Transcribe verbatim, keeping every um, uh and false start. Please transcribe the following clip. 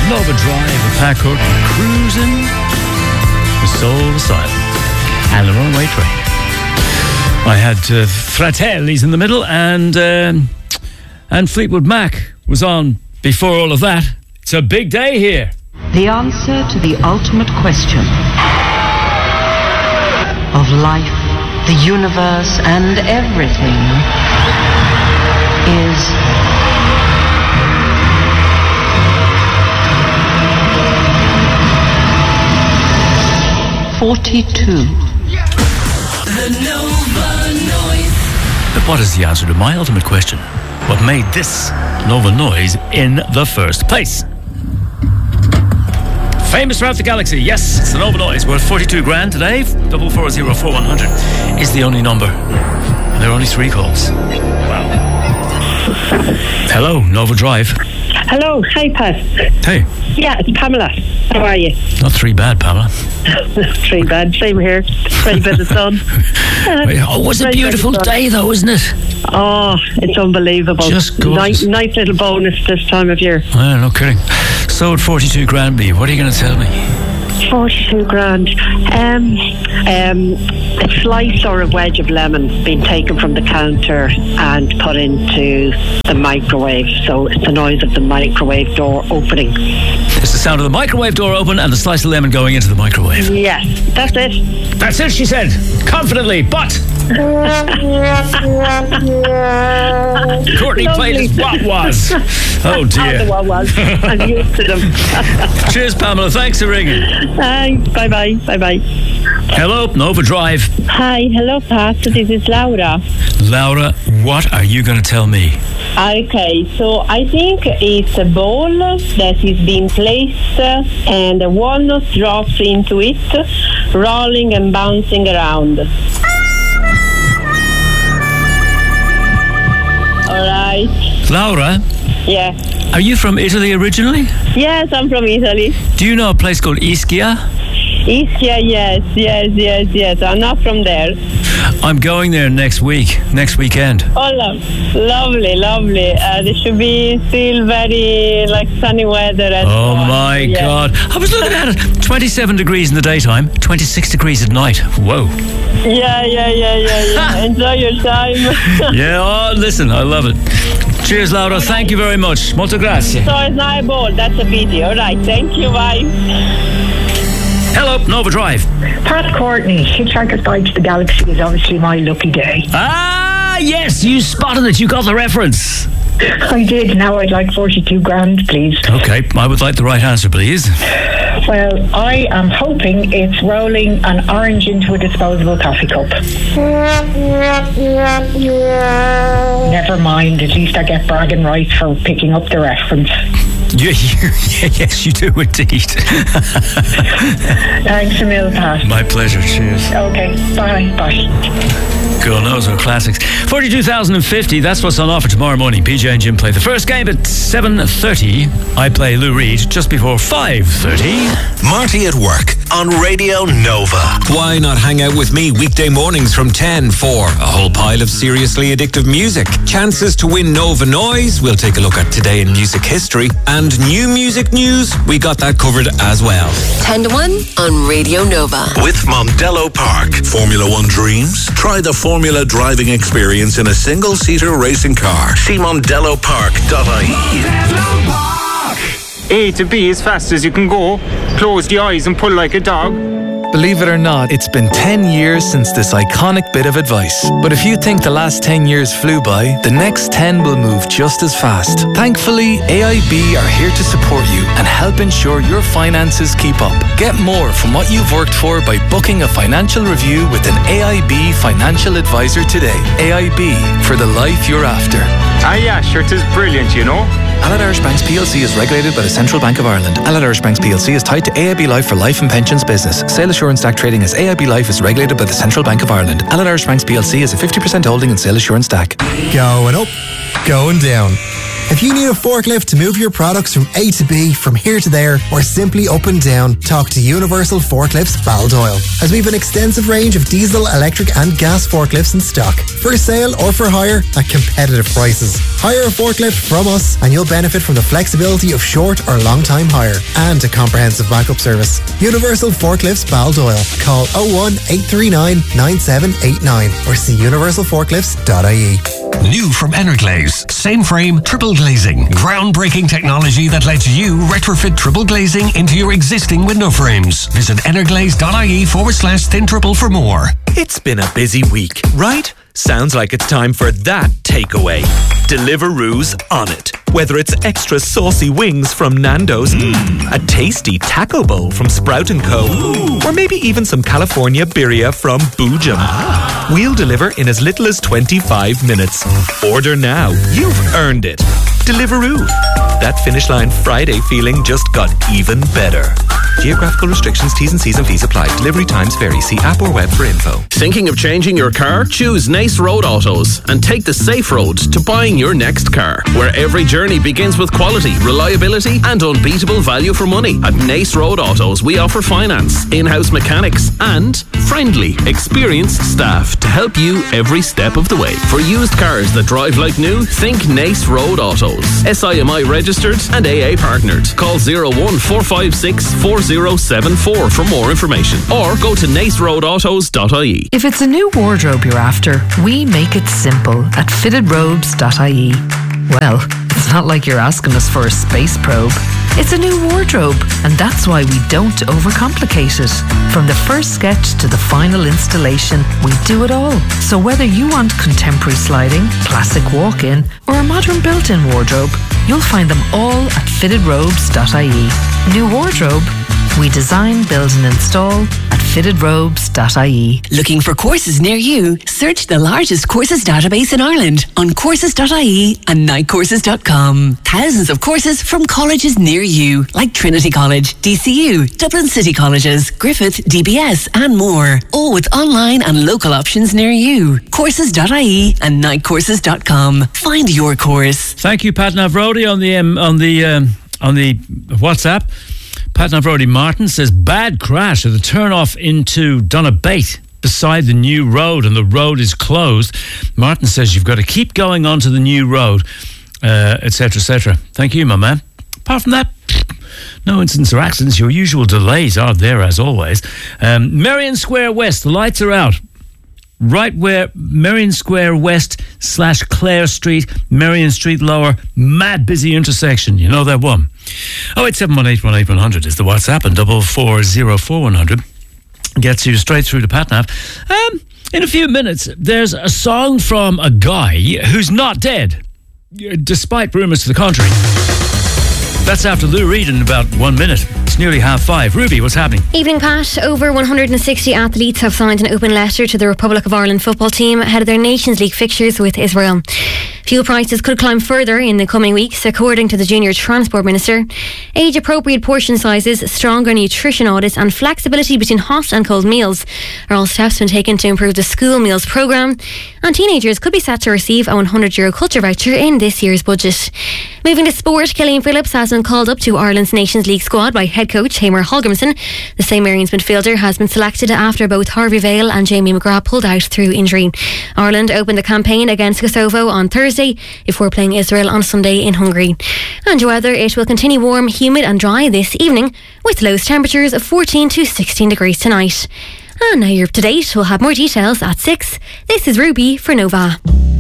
Nova Drive with Pat Courtney, cruising the Soul Asylum and the Runaway Train. I had uh, Fratellis in the middle, and um, and Fleetwood Mac was on before all of that. It's a big day here. The answer to the ultimate question of life, the universe, and everything is forty-two. The Nova Noise. But what is the answer to my ultimate question? What made this Nova Noise in the first place? Famous throughout the galaxy, yes, it's the Nova Noise. Worth forty-two grand today. Double four zero four one hundred is the only number. And there are only three calls. Wow. Hello, Nova Drive. Hello, hi Pat. Hey. Yeah, it's Pamela. How are you? Not three bad, Pamela. Not three bad. Same here. Very bit of sun. Oh, it was a beautiful day though, isn't it? Oh, it's unbelievable. Just gorgeous. Nice, nice little bonus this time of year. Well, no kidding. So at forty-two grand be, what are you going to tell me? forty-two grand. Um, um, a slice or a wedge of lemon being taken from the counter and put into the microwave. So it's the noise of the microwave door opening. It's the sound of the microwave door open and the slice of lemon going into the microwave. Yes, that's it. That's it, she said, confidently, but... Courtney played his what was. Oh dear. The what was. I'm used to them. Cheers, Pamela. Thanks for ringing. Thanks. Bye bye. Bye bye. Hello, Nova Drive. Hi, hello, Pat. This is Laura. Laura, what are you going to tell me? Okay, so I think it's a ball that is being placed and a walnut drops into it, rolling and bouncing around. Alright. Laura? Yeah. Are you from Italy originally? Yes, I'm from Italy. Do you know a place called Ischia? Ischia, yes, yes, yes, yes. I'm not from there. I'm going there next week, next weekend. Oh, lo- lovely, lovely. Uh, there should be still very like sunny weather. And oh so my yeah. God. I was looking at it. twenty-seven degrees in the daytime, twenty-six degrees at night. Whoa. Yeah, yeah, yeah, yeah, yeah. Enjoy your time. Yeah, oh, listen, I love it. Cheers, Laura. Thank you very much. Molto grazie. So it's not a ball, that's a video. Right, thank you, bye. Hello, Nova Drive. Pat Courtney, Hitchhiker's Guide to the Galaxy is obviously my lucky day. Ah, yes, you spotted it. You got the reference. I did. Now I'd like forty-two grand, please. Okay, I would like the right answer, please. Well, I am hoping it's rolling an orange into a disposable coffee cup. Never mind, at least I get bragging rights for picking up the reference. Yeah, you, yeah, yes, you do indeed. Thanks a mil, Pat. My pleasure, cheers. Okay, bye, bye. Girl knows her classics. forty-two thousand fifty, that's what's on offer tomorrow morning. P J and Jim play the first game at seven thirty. I play Lou Reed just before five thirty. Marty at work on Radio Nova. Why not hang out with me weekday mornings from ten for a whole pile of seriously addictive music, chances to win Nova Noise, we'll take a look at today in music history, and new music news, we got that covered as well. ten to one on Radio Nova. With Mondello Park. Formula One dreams? Try the Formula driving experience in a single-seater racing car. See mondello park dot I E. A to B as fast as you can go. Close the eyes and pull like a dog. Believe it or not, it's been ten years since this iconic bit of advice. But if you think the last ten years flew by, the next ten will move just as fast. Thankfully, A I B are here to support you and help ensure your finances keep up. Get more from what you've worked for by booking a financial review with an A I B financial advisor today. A I B, for the life you're after. Ah yeah, sure, it is brilliant, you know. Allied Irish Banks P L C is regulated by the Central Bank of Ireland. Allied Irish Banks P L C is tied to A I B Life for life and pensions business. Sale Assurance D A C trading as A I B Life is regulated by the Central Bank of Ireland. Allied Irish Banks P L C is a fifty percent holding in Sale Assurance D A C. Going up, going down. If you need a forklift to move your products from A to B, from here to there, or simply up and down, talk to Universal Forklifts Baldoyle, as we have an extensive range of diesel, electric and gas forklifts in stock, for sale or for hire at competitive prices. Hire a forklift from us and you'll benefit from the flexibility of short or long time hire and a comprehensive backup service. Universal Forklifts Baldoyle. Call oh one, eight three nine, nine seven eight nine or see universal forklifts dot I E. New from Energlaze. Same frame, triple glazing. Groundbreaking technology that lets you retrofit triple glazing into your existing window frames. Visit energlaze.ie forward slash thin triple for more. It's been a busy week, right? Sounds like it's time for that takeaway. Deliveroo's on it. Whether it's extra saucy wings from Nando's, mm. a tasty taco bowl from Sprout and Co, Ooh. or maybe even some California birria from Boojum. Ah. We'll deliver in as little as twenty-five minutes. Order now. You've earned it. Deliveroo. That Finish Line Friday feeling just got even better. Geographical restrictions, T's and C's and fees apply. Delivery times vary. See app or web for info. Thinking of changing your car? Choose Nace Road Autos and take the safe road to buying your next car, where every journey begins with quality, reliability and unbeatable value for money. At Nace Road Autos, we offer finance, in-house mechanics and friendly, experienced staff to help you every step of the way. For used cars that drive like new, think Nace Road Autos. S I M I registered and A A partnered. Call oh one four five six, four oh seven four for more information or go to nace road autos dot I E. If it's a new wardrobe you're after, we make it simple at fitted robes dot I E. Well, it's not like you're asking us for a space probe. It's a new wardrobe, and that's why we don't overcomplicate it. From the first sketch to the final installation, we do it all. So whether you want contemporary sliding, classic walk-in, or a modern built-in wardrobe, you'll find them all at fitted robes dot I E. New wardrobe? We design, build and install at fitted robes dot I E. Looking for courses near you? Search the largest courses database in Ireland on courses dot I E and night courses dot com. Thousands of courses from colleges near you, like Trinity College, D C U, Dublin City Colleges, Griffith, D B S and more. All with online and local options near you. courses dot I E and night courses dot com. Find your course. Thank you, Pat Navrodi, on the um, on the um, on the WhatsApp. Pat Navrodi Martin says, bad crash at the turn-off into Donabate beside the new road, and the road is closed. Martin says you've got to keep going onto the new road, uh, et cetera, et cetera. Thank you, my man. Apart from that, no incidents or accidents. Your usual delays are there, as always. Um, Merrion Square West, the lights are out. Right where Merrion Square West slash Clare Street, Merrion Street Lower, mad busy intersection. You know that one. oh eight seven one eight one eight one hundred is the WhatsApp, and double four zero four one hundred gets you straight through to PatNav. Um, in a few minutes, there's a song from a guy who's not dead, despite rumours to the contrary. That's after Lou Reed in about one minute. It's nearly half five. Ruby, what's happening? Evening, Pat. Over one hundred sixty athletes have signed an open letter to the Republic of Ireland football team ahead of their Nations League fixtures with Israel. Fuel prices could climb further in the coming weeks, according to the Junior Transport Minister. Age-appropriate portion sizes, stronger nutrition audits and flexibility between hot and cold meals are all steps been taken to improve the school meals programme. And teenagers could be set to receive a one hundred euro culture voucher in this year's budget. Moving to sport, Killian Phillips has been called up to Ireland's Nations League squad by head coach Hamer Holgrimson. The Saint Marian's midfielder has been selected after both Harvey Vale and Jamie McGrath pulled out through injury. Ireland opened the campaign against Kosovo on Thursday before playing Israel on Sunday in Hungary. And weather, it will continue warm, humid and dry this evening, with lowest temperatures of fourteen to sixteen degrees tonight. And now you're up to date. We'll have more details at six. This is Ruby for Nova.